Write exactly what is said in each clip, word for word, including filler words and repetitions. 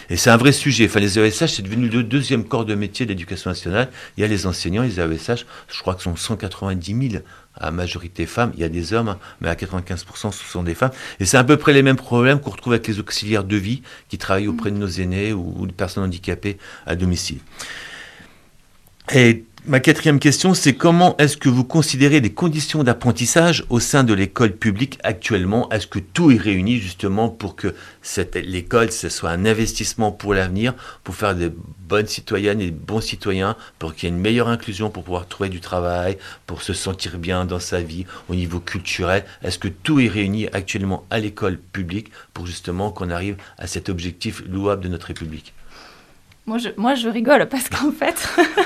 Et c'est un vrai sujet. Enfin, les A E S H, c'est devenu le deuxième corps de métier de l'éducation nationale. Il y a les enseignants, les A E S H, je crois que ce sont cent quatre-vingt-dix mille à majorité femmes. Il y a des hommes, mais à quatre-vingt-quinze pour cent, ce sont des femmes. Et c'est à peu près les mêmes problèmes qu'on retrouve avec les auxiliaires de vie qui travaillent auprès de nos aînés ou, ou des personnes handicapées à domicile. Et ma quatrième question, c'est comment est-ce que vous considérez les conditions d'apprentissage au sein de l'école publique actuellement ? Est-ce que tout est réuni justement pour que cette, l'école, ce soit un investissement pour l'avenir, pour faire de bonnes citoyennes et de bons citoyens, pour qu'il y ait une meilleure inclusion, pour pouvoir trouver du travail, pour se sentir bien dans sa vie au niveau culturel ? Est-ce que tout est réuni actuellement à l'école publique pour justement qu'on arrive à cet objectif louable de notre République ? Moi je, moi, je rigole parce qu'en fait,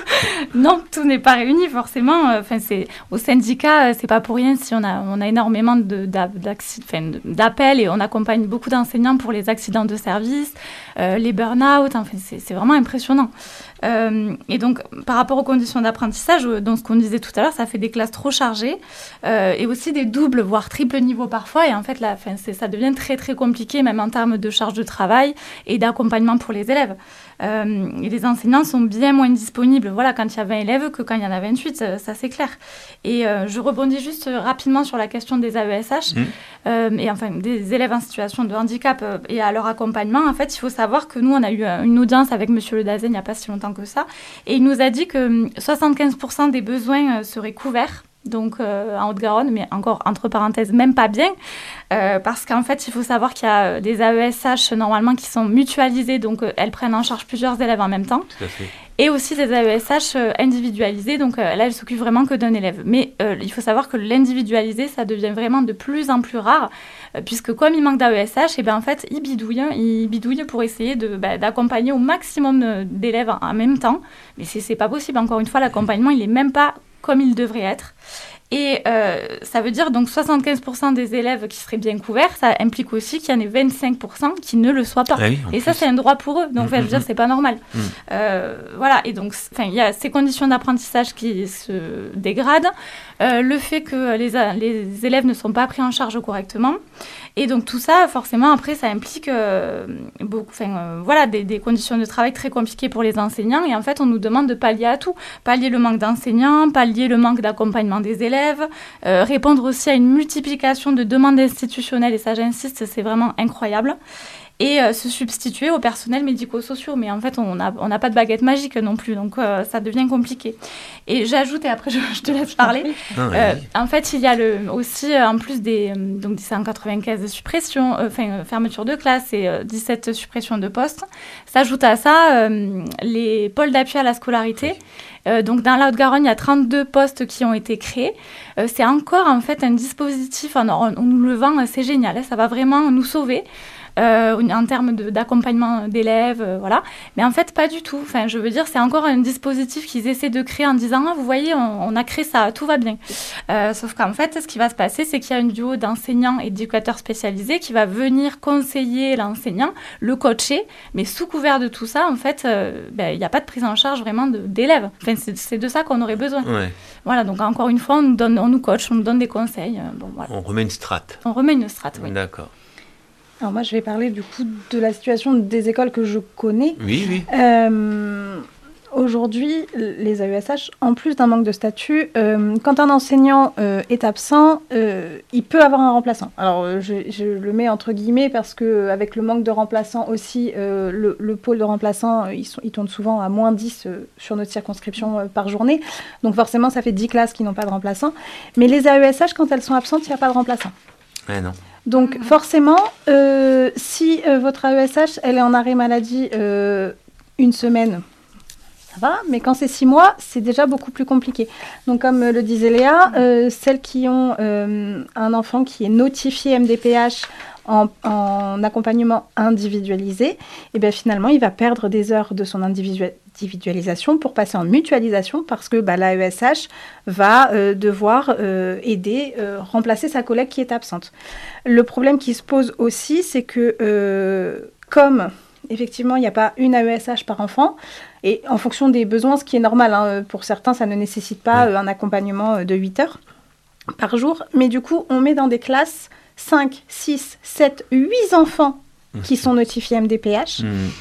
non, tout n'est pas réuni forcément. Enfin, c'est, au syndicat, c'est pas pour rien si on a, on a énormément de, enfin, d'appels et on accompagne beaucoup d'enseignants pour les accidents de service, euh, les burn-out. Enfin, c'est, c'est vraiment impressionnant. Euh, et donc, par rapport aux conditions d'apprentissage, dans ce qu'on disait tout à l'heure, ça fait des classes trop chargées euh, et aussi des doubles, voire triples niveaux parfois. Et en fait, là, enfin, c'est, ça devient très, très compliqué, même en termes de charge de travail et d'accompagnement pour les élèves. Euh, et les enseignants sont bien moins disponibles voilà, quand il y a vingt élèves que quand il y en a vingt-huit, ça, ça c'est clair. Et euh, je rebondis juste rapidement sur la question des A E S H, mmh. euh, et enfin des élèves en situation de handicap euh, et à leur accompagnement. En fait, il faut savoir que nous, on a eu une audience avec monsieur Le Dazen il n'y a pas si longtemps que ça, et il nous a dit que soixante-quinze pour cent des besoins euh, seraient couverts. Donc euh, en Haute-Garonne, mais encore entre parenthèses, même pas bien, euh, parce qu'en fait, il faut savoir qu'il y a des A E S H normalement qui sont mutualisées, donc euh, elles prennent en charge plusieurs élèves en même temps. Tout à fait. Et aussi des A E S H euh, individualisées, donc euh, là, elles s'occupent vraiment que d'un élève. Mais euh, il faut savoir que l'individualisé, ça devient vraiment de plus en plus rare, euh, puisque comme il manque d'A E S H, et ben en fait, ils bidouillent, ils bidouillent pour essayer de, bah, d'accompagner au maximum d'élèves en, en même temps. Mais c'est, c'est pas possible, encore une fois, l'accompagnement, il est même pas comme il devrait être. Et euh, ça veut dire donc soixante-quinze pour cent des élèves qui seraient bien couverts, ça implique aussi qu'il y en ait vingt-cinq pour cent qui ne le soient pas. Ah oui, et plus. Ça, c'est un droit pour eux. Donc, mmh, je veux dire, c'est pas normal. Mmh. Euh, voilà. Et donc, il y a ces conditions d'apprentissage qui se dégradent, euh, le fait que les, les élèves ne sont pas pris en charge correctement. Et donc, tout ça, forcément, après, ça implique euh, beaucoup, euh, voilà, des, des conditions de travail très compliquées pour les enseignants. Et en fait, on nous demande de pallier à tout. Pallier le manque d'enseignants, pallier le manque d'accompagnement des élèves, euh, répondre aussi à une multiplication de demandes institutionnelles. Et ça, j'insiste, c'est vraiment incroyable. Et euh, se substituer au personnel médico-sociaux. Mais en fait, on n'a on n'a pas de baguette magique non plus, donc euh, ça devient compliqué. Et j'ajoute, et après je, je te laisse parler, non, euh, en fait, il y a le, aussi, euh, en plus des donc, cent quatre-vingt-quinze suppressions, enfin, euh, fermetures de classes et euh, dix-sept suppressions de postes, s'ajoute à ça euh, les pôles d'appui à la scolarité. Euh, donc, dans la Haute-Garonne, il y a trente-deux postes qui ont été créés. Euh, c'est encore, en fait, un dispositif, on, on nous le vend, c'est génial, hein, ça va vraiment nous sauver. Euh, en termes de, d'accompagnement d'élèves, euh, voilà. Mais en fait, pas du tout. Enfin, je veux dire, c'est encore un dispositif qu'ils essaient de créer en disant ah, « vous voyez, on, on a créé ça, tout va bien euh, ». Sauf qu'en fait, ce qui va se passer, c'est qu'il y a une duo d'enseignants et d'éducateurs spécialisés qui va venir conseiller l'enseignant, le coacher, mais sous couvert de tout ça, en fait, euh, ben, il n'y a pas de prise en charge vraiment de, d'élèves. Enfin, c'est, c'est de ça qu'on aurait besoin. Ouais. Voilà, donc encore une fois, on nous, donne, on nous coach, on nous donne des conseils. Euh, bon, voilà. On remet une strate. On remet une strate, oui. D'accord. Alors moi, je vais parler du coup de la situation des écoles que je connais. Oui, oui. Euh, aujourd'hui, les A E S H, en plus d'un manque de statut, euh, quand un enseignant euh, est absent, euh, il peut avoir un remplaçant. Alors, je, je le mets entre guillemets parce qu'avec le manque de remplaçants aussi, euh, le, le pôle de remplaçants, ils, sont, ils tournent souvent à moins dix euh, sur notre circonscription euh, par journée. Donc forcément, ça fait dix classes qui n'ont pas de remplaçant. Mais les A E S H, quand elles sont absentes, il n'y a pas de remplaçant. Ouais, non. Donc forcément, euh, si euh, votre A E S H, elle est en arrêt maladie euh, une semaine, ça va, mais quand c'est six mois, c'est déjà beaucoup plus compliqué. Donc comme euh, le disait Léa, euh, celles qui ont euh, un enfant qui est notifié M D P H en, en accompagnement individualisé, et bien finalement, il va perdre des heures de son individualisation individualisation pour passer en mutualisation parce que bah, l'A E S H va euh, devoir euh, aider, euh, remplacer sa collègue qui est absente. Le problème qui se pose aussi, c'est que euh, comme effectivement il n'y a pas une A E S H par enfant, et en fonction des besoins, ce qui est normal, hein, pour certains ça ne nécessite pas euh, un accompagnement de huit heures par jour, mais du coup on met dans des classes cinq, six, sept, huit enfants qui sont notifiés M D P H. Mmh.